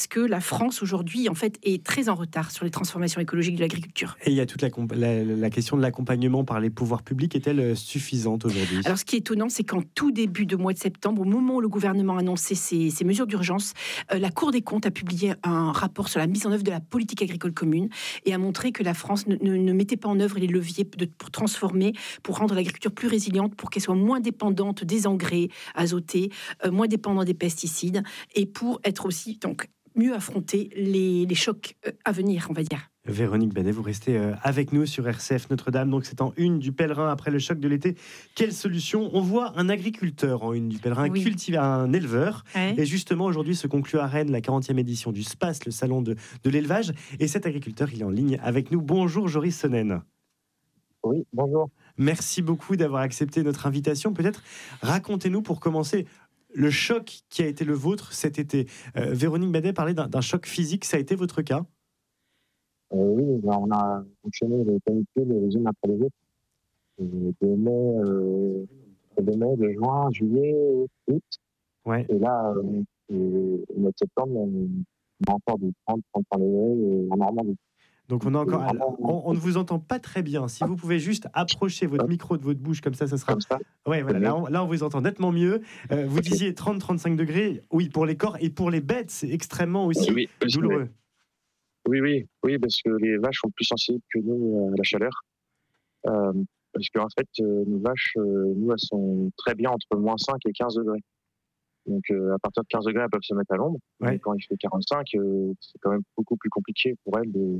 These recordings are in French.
que la France aujourd'hui en fait est très en retard sur les transformations écologiques de l'agriculture. Et il y a toute la question de l'accompagnement par les pouvoirs publics. Est-elle suffisante aujourd'hui ? Alors ce qui est étonnant, c'est qu'en tout début de mois de septembre, au moment où le gouvernement a annoncé ces mesures d'urgence, la Cour des comptes a publié un rapport sur la mise en œuvre de la politique agricole commune et a montré que la France ne mettait pas en œuvre les leviers pour transformer, pour rendre l'agriculture plus résiliente, pour qu'elle soit moins dépendante des engrais azotés, moins dépendante des pesticides et pour être aussi donc mieux affronter les chocs à venir, on va dire. Véronique Badet, vous restez avec nous sur RCF Notre-Dame. Donc c'est en une du Pèlerin après le choc de l'été. Quelle solution ? On voit un agriculteur en une du Pèlerin, cultiver un éleveur. Ouais. Et justement, aujourd'hui se conclut à Rennes la 40e édition du SPACE, le salon de l'élevage. Et cet agriculteur, il est en ligne avec nous. Bonjour Joris Sonnen. Oui, bonjour. Merci beaucoup d'avoir accepté notre invitation. Peut-être racontez-nous pour commencer le choc qui a été le vôtre cet été. Véronique Badet parlait d'un choc physique. Ça a été votre cas ? Oui, on a enchaîné les canicules les unes après les autres. De mai, de juin, juillet, août. Ouais. Et là, au mois de septembre, on a encore du 30-35 degrés en Normandie. Donc on a encore, on ne vous entend pas très bien. Si vous pouvez juste approcher votre micro de votre bouche, comme ça sera. Comme ça. Ouais, voilà. Là, on vous entend nettement mieux. Vous disiez 30-35 degrés. Oui, pour les corps et pour les bêtes, c'est extrêmement aussi douloureux. Oui, parce que les vaches sont plus sensibles que nous à la chaleur. Parce qu'en fait, nos vaches, elles sont très bien entre moins 5 et 15 degrés. Donc, à partir de 15 degrés, elles peuvent se mettre à l'ombre. Ouais. Mais quand il fait 45, c'est quand même beaucoup plus compliqué pour elles de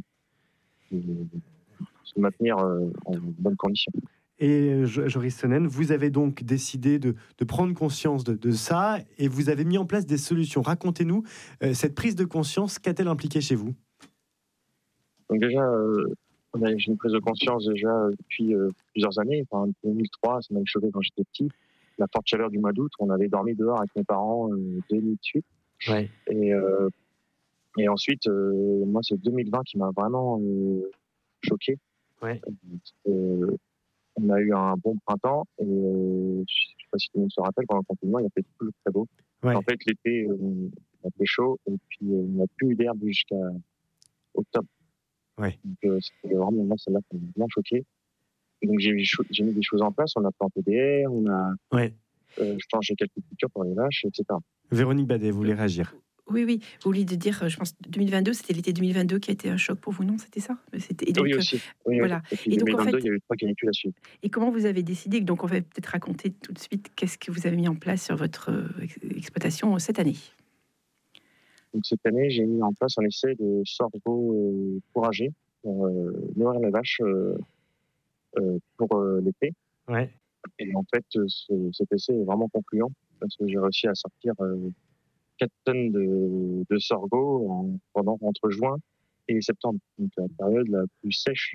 se maintenir en bonne condition. Et Joris Sonnen, vous avez donc décidé de prendre conscience de ça et vous avez mis en place des solutions. Racontez-nous, cette prise de conscience, qu'a-t-elle impliqué chez vous ? Donc déjà, j'ai une prise de conscience déjà depuis plusieurs années. Enfin, 2003, ça m'a choqué quand j'étais petit. La forte chaleur du mois d'août, on avait dormi dehors avec mes parents 2 nuits de suite. Ouais. Et ensuite, moi, c'est 2020 qui m'a vraiment choqué. Ouais. On a eu un bon printemps et je ne sais pas si tout le monde se rappelle, pendant le confinement, il a fait toujours très beau. Ouais. En fait, l'été, on a fait chaud et puis on n'a plus eu d'herbe jusqu'à octobre. Ouais. Donc, c'était vraiment là, celle-là qui m'a bien choqué. Et donc, j'ai mis des choses en place. On a planté des haies, on a changé quelques cultures pour les vaches, etc. Véronique Badet, vous voulez réagir ? Oui, vous vouliez dire, je pense, 2022, c'était l'été 2022 qui a été un choc pour vous, non ? C'était ça ? Et donc, oui, aussi. Oui, voilà. Et puis, 2022, en fait, il y a eu 3 canicules à suivre. Et comment vous avez décidé ? Donc, on va peut-être raconter tout de suite qu'est-ce que vous avez mis en place sur votre exploitation cette année. Donc, cette année, j'ai mis en place un essai de sorgho fourragé pour nourrir les vaches pour l'été. Ouais. Et en fait, cet essai est vraiment concluant parce que j'ai réussi à sortir 4 tonnes de sorgho entre juin et septembre, donc la période la plus sèche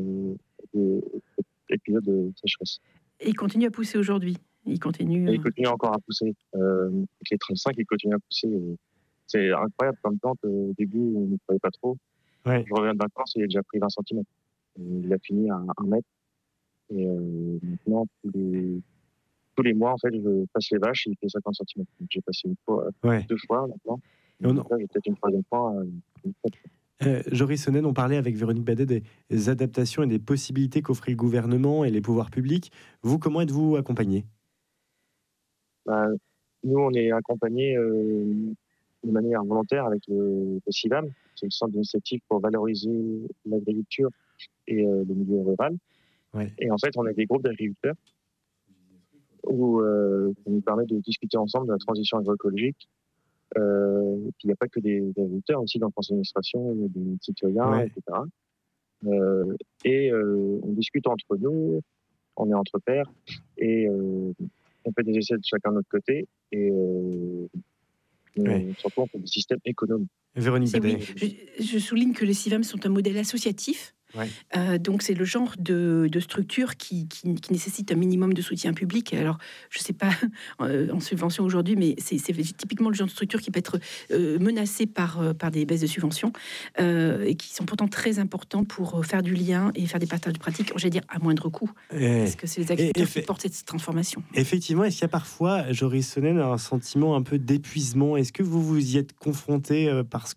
de cet épisode de sécheresse. Et il continue à pousser aujourd'hui. Il continue encore à pousser. Avec les 35, il continue à pousser. C'est incroyable comme plante. Au début, on ne croyait pas trop. Ouais. Je reviens de vacances, il a déjà pris 20 cm. Il a fini à 1 mètre. Et maintenant, tous les mois, en fait, je passe les vaches et il fait 50 cm. Donc, j'ai passé 2 fois maintenant. Donc, là, j'ai peut-être une 3e fois. Joris Sonnen, on parlait avec Véronique Badet des adaptations et des possibilités qu'offrait le gouvernement et les pouvoirs publics. Vous, comment êtes-vous accompagné ? Nous, on est accompagnés de manière volontaire avec le CIVAM, c'est le Centre d'initiative pour valoriser l'agriculture et le milieu rural. Ouais. Et en fait, on est des groupes d'agriculteurs où ça nous permet de discuter ensemble de la transition agroécologique. Il n'y a pas que des agriculteurs, aussi dans le conseil d'administration, des citoyens, etc. On discute entre nous, on est entre pairs et on fait des essais de chacun de notre côté et surtout on fait des systèmes économes. Véronique Badet. Oui. Je souligne que les CIVAM sont un modèle associatif Donc c'est le genre de structure qui nécessite un minimum de soutien public. Alors je ne sais pas en subvention aujourd'hui, mais c'est typiquement le genre de structure qui peut être menacée par des baisses de subventions et qui sont pourtant très importants pour faire du lien et faire des partages de pratiques, j'allais dire à moindre coût, parce que c'est les agriculteurs qui portent cette transformation. Effectivement, est-ce qu'il y a parfois, Joris Sonnen, un sentiment un peu d'épuisement? Est-ce que vous y êtes confronté parce